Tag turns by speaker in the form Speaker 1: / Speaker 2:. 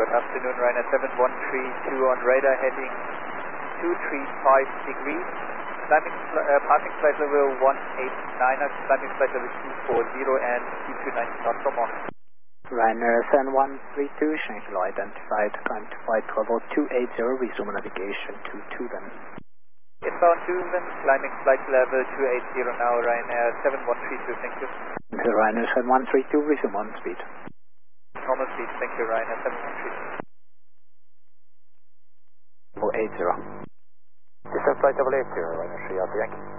Speaker 1: Good afternoon, Ryanair 7132 on radar heading 235 degrees. Passing flight level 189, climbing flight level 240 and T290 knots from on.
Speaker 2: Ryanair 7132, Shanghai identified, climb to flight level 280, resume navigation to Tuvan.
Speaker 1: Inbound Tuvan, climbing flight level 280 now, Ryanair 7132, thank you.
Speaker 2: Ryanair 7132, resume on speed.
Speaker 1: Normal speed, thank you, Ryanair 7132.
Speaker 2: 80.
Speaker 3: Descent flight level 80, Ryanair 3 Alpha Yankee.